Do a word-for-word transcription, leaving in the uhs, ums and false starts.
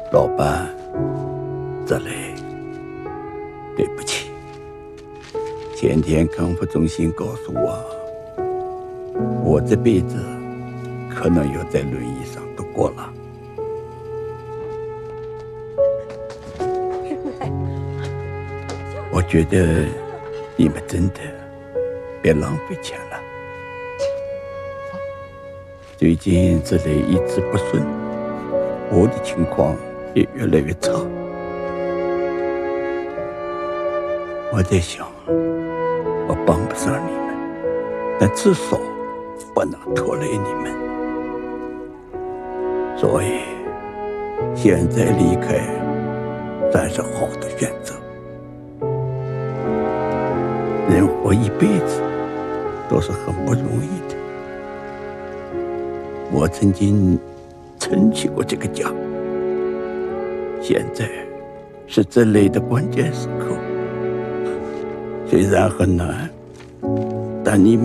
老板，这类，对不起。前天康复中心告诉我，我这辈子可能要在轮椅上度过了。我觉得你们真的别浪费钱了。最近这类一直不顺，我的情况也越来越差。我在想，我帮不上你们，但至少不能拖累你们。所以现在离开算是好的选择。人活一辈子都是很不容易的。我曾经撑起过这个家，现在是这类的关键时刻。虽然很难，但你们